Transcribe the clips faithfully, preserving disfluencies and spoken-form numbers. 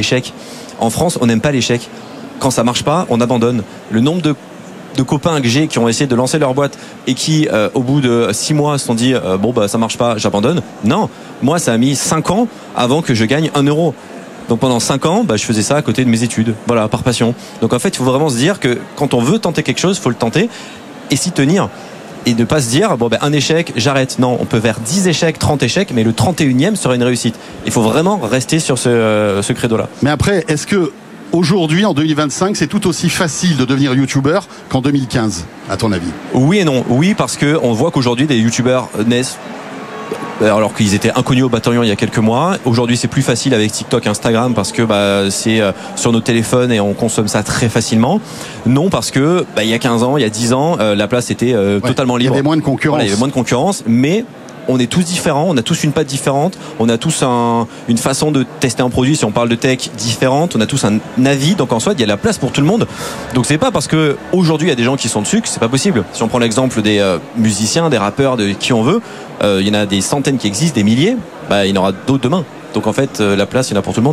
l'échec. En France, on n'aime pas l'échec. Quand ça marche pas, on abandonne. Le nombre de de copains que j'ai qui ont essayé de lancer leur boîte et qui euh, au bout de six mois se sont dit euh, bon bah ça marche pas, j'abandonne. Non, moi ça a mis cinq ans avant que je gagne un euro. Donc pendant cinq ans, bah, je faisais ça à côté de mes études, voilà, par passion. Donc en fait, il faut vraiment se dire que quand on veut tenter quelque chose, il faut le tenter et s'y tenir. Et ne pas se dire bon ben un échec, j'arrête. Non, on peut faire dix échecs, trente échecs, mais le trente et unième sera une réussite. Il faut vraiment rester sur ce, euh, ce credo-là. Mais après, est-ce que aujourd'hui, en deux mille vingt-cinq, c'est tout aussi facile de devenir youtubeur qu'en deux mille quinze, à ton avis? Oui et non. Oui, parce qu'on voit qu'aujourd'hui, des youtubeurs naissent alors qu'ils étaient inconnus au bataillon il y a quelques mois. Aujourd'hui, c'est plus facile avec TikTok, Instagram, parce que bah, c'est euh, sur nos téléphones et on consomme ça très facilement. Non, parce que bah, il y a quinze ans, il y a dix ans, euh, la place était euh, ouais, totalement libre. Il y avait moins de concurrence. Voilà, il y avait moins de concurrence, mais on est tous différents, on a tous une patte différente, on a tous un, une façon de tester un produit, si on parle de tech, différente, on a tous un avis, donc en soi il y a la place pour tout le monde. Donc c'est pas parce que aujourd'hui il y a des gens qui sont dessus que c'est pas possible. Si on prend l'exemple des euh, musiciens, des rappeurs, de qui on veut, euh, il y en a des centaines qui existent, des milliers, bah, il y en aura d'autres demain. Donc en fait euh, la place il y en a pour tout le monde.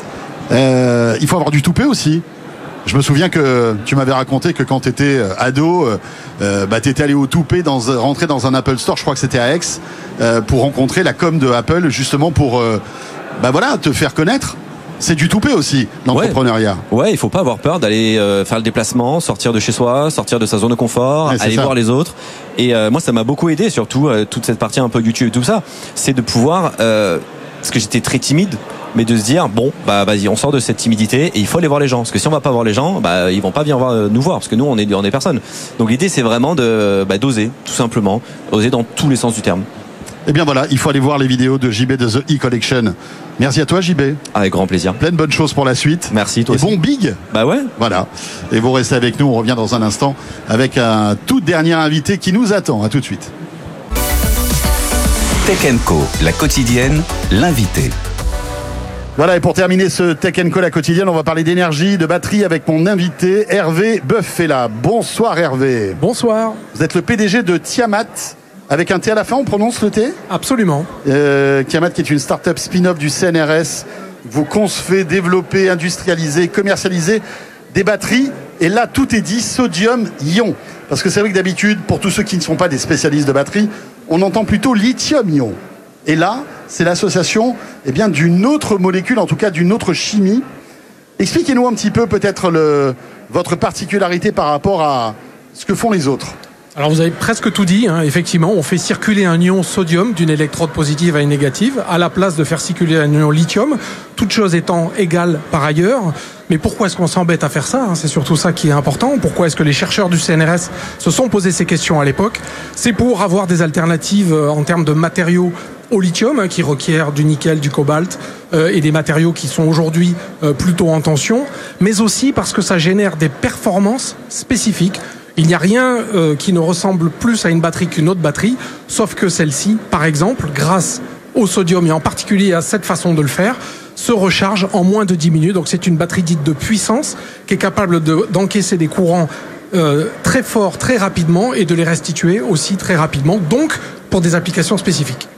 Euh, il faut avoir du toupet aussi. Je me souviens que tu m'avais raconté que quand tu étais ado, euh, bah, tu étais allé au Toupet, dans, rentrer dans un Apple Store, je crois que c'était à Aix, euh, pour rencontrer la com de Apple, justement pour euh, bah, voilà, te faire connaître. C'est du Toupet aussi, l'entrepreneuriat. Ouais, ouais, il faut pas avoir peur d'aller euh, faire le déplacement, sortir de chez soi, sortir de sa zone de confort, ouais, aller ça. voir les autres. Et euh, moi, ça m'a beaucoup aidé, surtout euh, toute cette partie un peu YouTube et tout ça, c'est de pouvoir, euh, parce que j'étais très timide, mais de se dire bon bah vas-y, on sort de cette timidité et il faut aller voir les gens, parce que si on va pas voir les gens, bah ils vont pas venir voir, nous voir, parce que nous on est on est personne. Donc l'idée c'est vraiment de bah, d'oser, tout simplement, oser dans tous les sens du terme. Et bien voilà, il faut aller voir les vidéos de J B de The E-Collection. Merci à toi J B. Avec grand plaisir. Plein de bonnes choses pour la suite. Merci toi et aussi. Bon big. Bah ouais. Voilà. Et vous restez avec nous, on revient dans un instant avec un tout dernier invité qui nous attend. À tout de suite. Tech and Co, la quotidienne, l'invité. Voilà, et pour terminer ce Tech and Co, la quotidienne, on va parler d'énergie, de batterie avec mon invité Hervé Buffella. Bonsoir Hervé. Bonsoir. Vous êtes le P D G de Tiamat, avec un T à la fin, on prononce le T ? Absolument. Euh, Tiamat qui est une start-up spin-off du C N R S. Vous concevez, développez, industrialisez, commercialisez des batteries. Et là, tout est dit sodium-ion. Parce que c'est vrai que d'habitude, pour tous ceux qui ne sont pas des spécialistes de batterie, on entend plutôt lithium-ion. Et là, c'est l'association eh bien, d'une autre molécule, en tout cas d'une autre chimie. Expliquez-nous un petit peu peut-être le, votre particularité par rapport à ce que font les autres. Alors vous avez presque tout dit, hein. Effectivement, on fait circuler un ion sodium d'une électrode positive à une négative, à la place de faire circuler un ion lithium, toutes choses étant égales par ailleurs. Mais pourquoi est-ce qu'on s'embête à faire ça, hein? C'est surtout ça qui est important. Pourquoi est-ce que les chercheurs du C N R S se sont posé ces questions à l'époque? C'est pour avoir des alternatives en termes de matériaux au lithium, hein, qui requiert du nickel, du cobalt euh, et des matériaux qui sont aujourd'hui euh, plutôt en tension, mais aussi parce que ça génère des performances spécifiques. Il n'y a rien euh, qui ne ressemble plus à une batterie qu'une autre batterie, sauf que celle-ci, par exemple, grâce au sodium et en particulier à cette façon de le faire, se recharge en moins de dix minutes. Donc c'est une batterie dite de puissance qui est capable de, d'encaisser des courants euh, très forts, très rapidement et de les restituer aussi très rapidement, donc pour des applications spécifiques.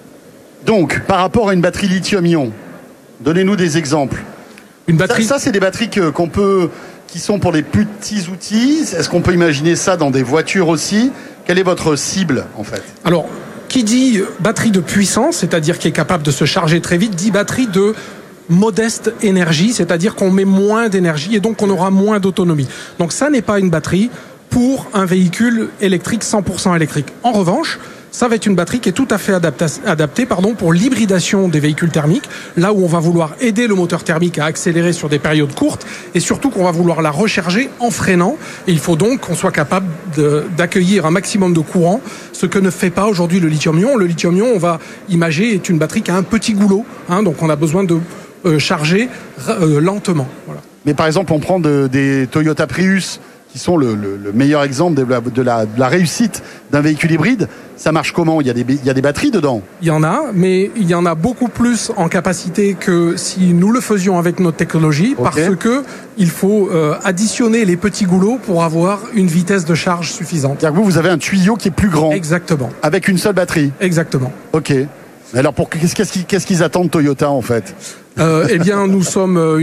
Donc, par rapport à une batterie lithium-ion, donnez-nous des exemples. Une batterie... Ça, ça c'est des batteries que, qu'on peut, qui sont pour les plus petits outils. Est-ce qu'on peut imaginer ça dans des voitures aussi? Quelle est votre cible, en fait? Alors, qui dit batterie de puissance, c'est-à-dire qui est capable de se charger très vite, dit batterie de modeste énergie, c'est-à-dire qu'on met moins d'énergie et donc on aura moins d'autonomie. Donc ça n'est pas une batterie pour un véhicule électrique cent pour cent électrique. En revanche, ça va être une batterie qui est tout à fait adapta- adaptée pardon, pour l'hybridation des véhicules thermiques, là où on va vouloir aider le moteur thermique à accélérer sur des périodes courtes et surtout qu'on va vouloir la recharger en freinant. Et il faut donc qu'on soit capable de, d'accueillir un maximum de courant, ce que ne fait pas aujourd'hui le lithium-ion. Le lithium-ion, on va imager, est une batterie qui a un petit goulot, hein, donc on a besoin de euh, charger euh, lentement. Voilà. Mais par exemple, on prend de, des Toyota Prius, qui sont le, le, le meilleur exemple de la, de, la, de la réussite d'un véhicule hybride. Ça marche comment? Il y a des, il y a des batteries dedans? Il y en a, mais il y en a beaucoup plus en capacité que si nous le faisions avec notre technologie, okay. Parce que il faut euh, additionner les petits goulots pour avoir une vitesse de charge suffisante. C'est-à-dire que vous, vous avez un tuyau qui est plus grand. Exactement. Avec une seule batterie. Exactement. Ok. Alors, pour, qu'est-ce, qu'est-ce, qu'ils, qu'est-ce qu'ils attendent Toyota, en fait? euh, Eh bien, nous sommes